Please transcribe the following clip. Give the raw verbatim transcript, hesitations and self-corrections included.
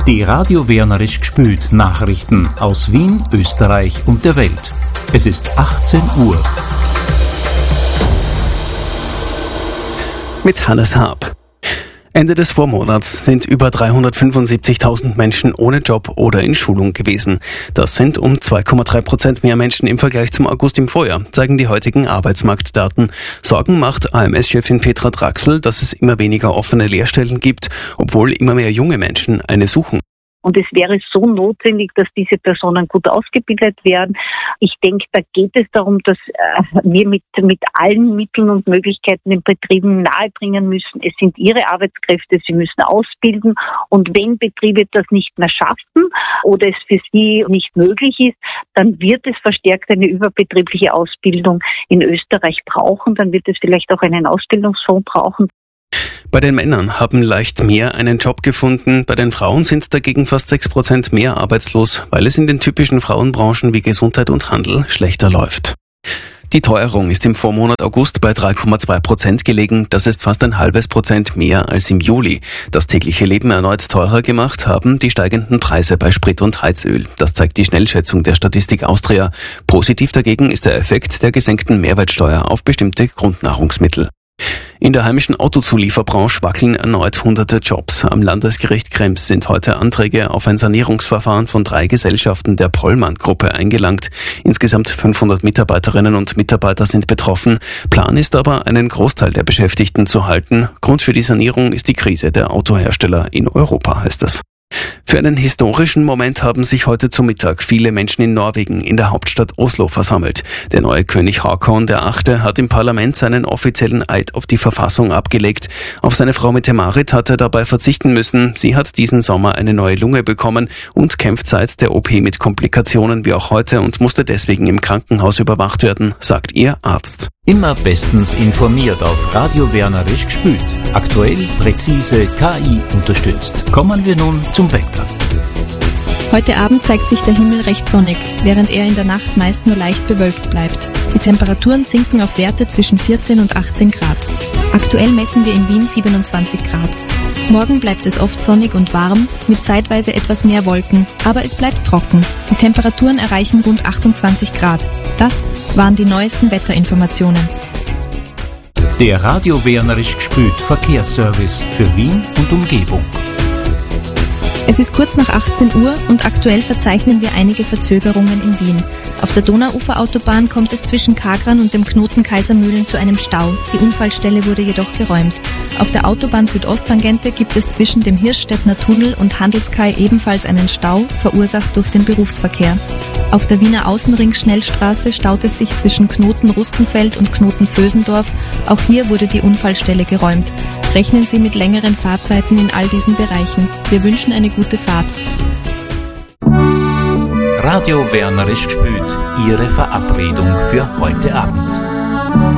Die Radio Wernerisch gspült Nachrichten aus Wien, Österreich und der Welt. Es ist achtzehn Uhr. Mit Hannes Haab. Ende des Vormonats sind über dreihundertfünfundsiebzigtausend Menschen ohne Job oder in Schulung gewesen. Das sind um zwei Komma drei Prozent mehr Menschen im Vergleich zum August im Vorjahr, zeigen die heutigen Arbeitsmarktdaten. Sorgen macht A M S-Chefin Petra Draxl, dass es immer weniger offene Lehrstellen gibt, obwohl immer mehr junge Menschen eine suchen. Und es wäre so notwendig, dass diese Personen gut ausgebildet werden. Ich denke, da geht es darum, dass wir mit, mit allen Mitteln und Möglichkeiten den Betrieben nahebringen müssen. Es sind ihre Arbeitskräfte, sie müssen ausbilden. Und wenn Betriebe das nicht mehr schaffen oder es für sie nicht möglich ist, dann wird es verstärkt eine überbetriebliche Ausbildung in Österreich brauchen. Dann wird es vielleicht auch einen Ausbildungsfonds brauchen. Bei den Männern haben leicht mehr einen Job gefunden, bei den Frauen sind dagegen fast sechs Prozent mehr arbeitslos, weil es in den typischen Frauenbranchen wie Gesundheit und Handel schlechter läuft. Die Teuerung ist im Vormonat August bei drei Komma zwei Prozent gelegen, das ist fast ein halbes Prozent mehr als im Juli. Das tägliche Leben erneut teurer gemacht haben die steigenden Preise bei Sprit und Heizöl. Das zeigt die Schnellschätzung der Statistik Austria. Positiv dagegen ist der Effekt der gesenkten Mehrwertsteuer auf bestimmte Grundnahrungsmittel. In der heimischen Autozulieferbranche wackeln erneut hunderte Jobs. Am Landesgericht Krems sind heute Anträge auf ein Sanierungsverfahren von drei Gesellschaften der Pollmann-Gruppe eingelangt. Insgesamt fünfhundert Mitarbeiterinnen und Mitarbeiter sind betroffen. Plan ist aber, einen Großteil der Beschäftigten zu halten. Grund für die Sanierung ist die Krise der Autohersteller in Europa, heißt es. Für einen historischen Moment haben sich heute zu Mittag viele Menschen in Norwegen in der Hauptstadt Oslo versammelt. Der neue König Haakon der Achte hat im Parlament seinen offiziellen Eid auf die Verfassung abgelegt. Auf seine Frau Mette-Marit hat er dabei verzichten müssen. Sie hat diesen Sommer eine neue Lunge bekommen und kämpft seit der O P mit Komplikationen wie auch heute und musste deswegen im Krankenhaus überwacht werden, sagt ihr Arzt. Immer bestens informiert auf Radio Wernerisch gspült. Aktuell, präzise, K I unterstützt. Kommen wir nun zum Wetter. Heute Abend zeigt sich der Himmel recht sonnig, während er in der Nacht meist nur leicht bewölkt bleibt. Die Temperaturen sinken auf Werte zwischen vierzehn und achtzehn Grad. Aktuell messen wir in Wien siebenundzwanzig Grad. Morgen bleibt es oft sonnig und warm, mit zeitweise etwas mehr Wolken, aber es bleibt trocken. Die Temperaturen erreichen rund achtundzwanzig Grad. Das waren die neuesten Wetterinformationen. Der Radio Wernerisch gspült Verkehrsservice für Wien und Umgebung. Es ist kurz nach achtzehn Uhr und aktuell verzeichnen wir einige Verzögerungen in Wien. Auf der Donauuferautobahn kommt es zwischen Kagran und dem Knoten Kaisermühlen zu einem Stau. Die Unfallstelle wurde jedoch geräumt. Auf der Autobahn Südosttangente gibt es zwischen dem Hirschstädtner Tunnel und Handelskai ebenfalls einen Stau, verursacht durch den Berufsverkehr. Auf der Wiener Außenring-Schnellstraße staut es sich zwischen Knoten Rustenfeld und Knoten Vösendorf. Auch hier wurde die Unfallstelle geräumt. Rechnen Sie mit längeren Fahrzeiten in all diesen Bereichen. Wir wünschen eine gute Fahrt. Radio Wernerisch gspült, Ihre Verabredung für heute Abend.